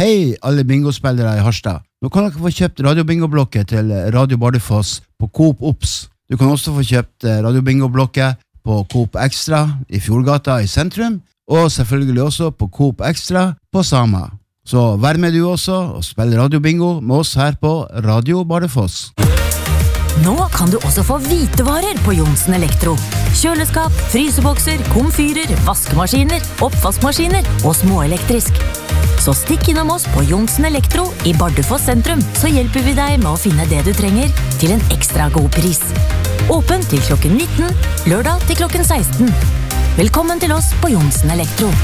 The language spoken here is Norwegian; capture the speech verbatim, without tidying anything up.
Hei alle bingospillere i Harstad. Nå kan dere få kjøpt radiobingoblokket til Radio Bardufoss på Coop Ops. Du kan også få kjøpt radiobingoblokket på Coop Extra i Fjordgata i sentrum, og selvfølgelig også på Coop Extra på Sama. Så vær med du også og spill radiobingo med oss her på Radio Bardufoss. Nå kan du også få hvitevarer på Johnsen Elektro. Kjøleskap, frysebokser, komfyrer, vaskemaskiner, oppvaskmaskiner og småelektrisk. Så stikk innom oss på Johnsen Elektro i Bardufoss sentrum, så hjelper vi deg med å finne det du trenger til en ekstra god pris. Åpen til klokken nitten, lørdag til klokken seksten. Velkommen til oss på Johnsen Elektro.